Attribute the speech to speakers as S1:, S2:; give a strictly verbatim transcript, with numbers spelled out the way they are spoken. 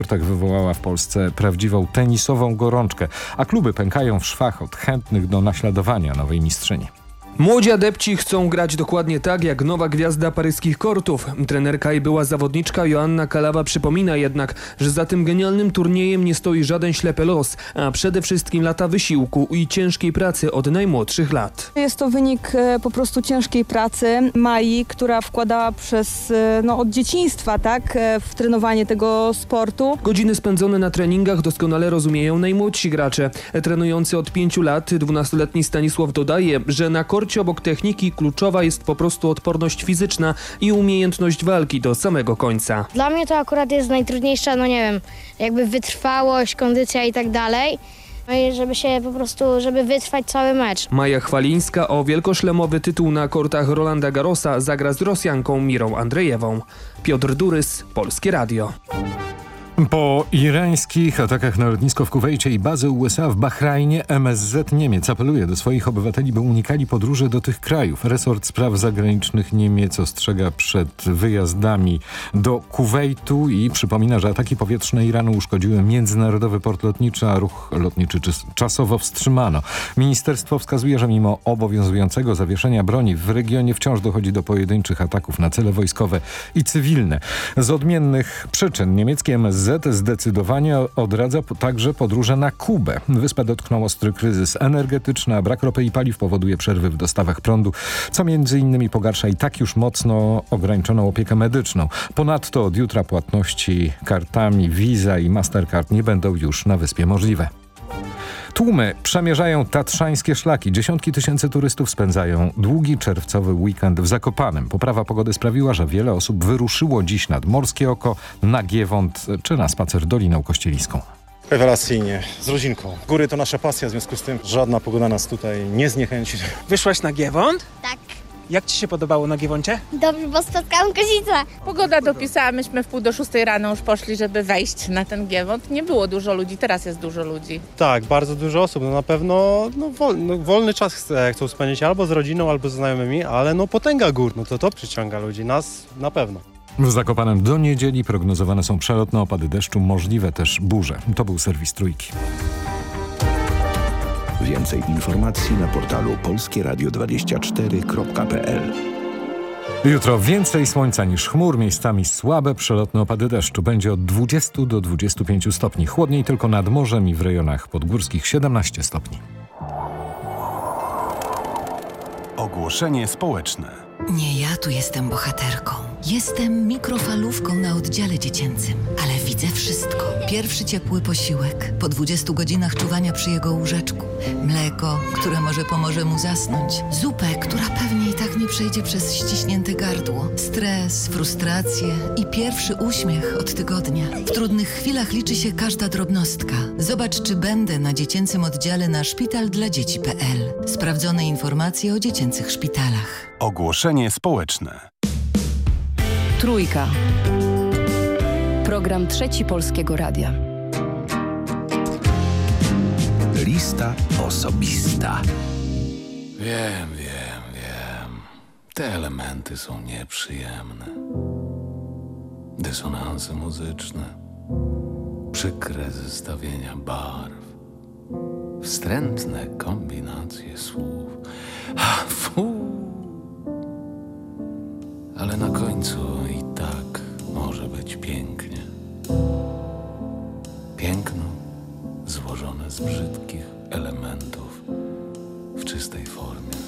S1: Tak wywołała w Polsce prawdziwą tenisową gorączkę, a kluby pękają w szwach od chętnych do naśladowania nowej mistrzyni.
S2: Młodzi adepci chcą grać dokładnie tak jak nowa gwiazda paryskich kortów. Trenerka i była zawodniczka Joanna Kalawa przypomina jednak, że za tym genialnym turniejem nie stoi żaden ślepy los, a przede wszystkim lata wysiłku i ciężkiej pracy od najmłodszych lat.
S3: Jest to wynik e, po prostu ciężkiej pracy Mai, która wkładała przez, e, no, od dzieciństwa, tak, e, w trenowanie tego sportu.
S2: Godziny spędzone na treningach doskonale rozumieją najmłodsi gracze. Trenujący od pięciu lat dwunastoletni Stanisław dodaje, że na korcie obok techniki kluczowa jest po prostu odporność fizyczna i umiejętność walki do samego końca.
S4: Dla mnie to akurat jest najtrudniejsza, no nie wiem, jakby wytrwałość, kondycja i tak dalej. No i żeby się po prostu, żeby wytrwać cały mecz.
S2: Maja Chwalińska o wielkoszlemowy tytuł na kortach Rolanda Garrosa zagra z Rosjanką Mirą Andrzejewą. Piotr Durys, Polskie Radio.
S1: Po irańskich atakach na lotnisko w Kuwejcie i bazę U S A w Bahrajnie M S Z Niemiec apeluje do swoich obywateli, by unikali podróży do tych krajów. Resort Spraw Zagranicznych Niemiec ostrzega przed wyjazdami do Kuwejtu i przypomina, że ataki powietrzne Iranu uszkodziły międzynarodowy port lotniczy, a ruch lotniczy czasowo wstrzymano. Ministerstwo wskazuje, że mimo obowiązującego zawieszenia broni w regionie wciąż dochodzi do pojedynczych ataków na cele wojskowe i cywilne. Z odmiennych przyczyn niemieckie M S Z zdecydowanie odradza także podróże na Kubę. Wyspę dotknął ostry kryzys energetyczny, a brak ropy i paliw powoduje przerwy w dostawach prądu, co między innymi pogarsza i tak już mocno ograniczoną opiekę medyczną. Ponadto od jutra płatności kartami Visa i Mastercard nie będą już na wyspie możliwe. Tłumy przemierzają tatrzańskie szlaki. Dziesiątki tysięcy turystów spędzają długi czerwcowy weekend w Zakopanem. Poprawa pogody sprawiła, że wiele osób wyruszyło dziś nad Morskie Oko, na Giewont czy na spacer Doliną Kościeliską.
S5: Rewelacyjnie, z rodzinką. Góry to nasza pasja, w związku z tym żadna pogoda nas tutaj nie zniechęci.
S6: Wyszłaś na Giewont?
S7: Tak.
S6: Jak ci się podobało na Giewoncie?
S7: Dobrze, bo spotkałam kozicę.
S8: Pogoda dopisała, myśmy w pół do szóstej rano już poszli, żeby wejść na ten Giewont. Nie było dużo ludzi, teraz jest dużo ludzi.
S9: Tak, bardzo dużo osób. No na pewno no, wol, no, wolny czas chce, chcą spędzić albo z rodziną, albo z znajomymi, ale no potęga gór, no to to przyciąga ludzi, nas na pewno.
S1: W Zakopanem do niedzieli prognozowane są przelotne opady deszczu, możliwe też burze. To był serwis Trójki.
S10: Więcej informacji na portalu polskie radio dwadzieścia cztery kropka p l.
S1: Jutro więcej słońca niż chmur, miejscami słabe przelotne opady deszczu. Będzie od dwudziestu do dwudziestu pięciu stopni. Chłodniej tylko nad morzem i w rejonach podgórskich siedemnaście stopni.
S10: Ogłoszenie społeczne.
S11: Nie ja tu jestem bohaterką. Jestem mikrofalówką na oddziale dziecięcym, ale widzę wszystko. Pierwszy ciepły posiłek, po dwudziestu godzinach czuwania przy jego łóżeczku. Mleko, które może pomoże mu zasnąć. Zupę, która pewnie i tak nie przejdzie przez ściśnięte gardło. Stres, frustrację i pierwszy uśmiech od tygodnia. W trudnych chwilach liczy się każda drobnostka. Zobacz, czy będę na dziecięcym oddziale na szpital dla dzieci kropka p l. Sprawdzone informacje o dziecięcych szpitalach.
S10: Ogłoszenie społeczne.
S12: Trójka. Program Trzeci Polskiego Radia.
S10: Lista osobista.
S13: Wiem, wiem, wiem. Te elementy są nieprzyjemne. Dysonanse muzyczne. Przykre zestawienia barw. Wstrętne kombinacje słów. A, fu! Ale na końcu i tak może być pięknie. Piękno złożone z brzydkich elementów w czystej formie.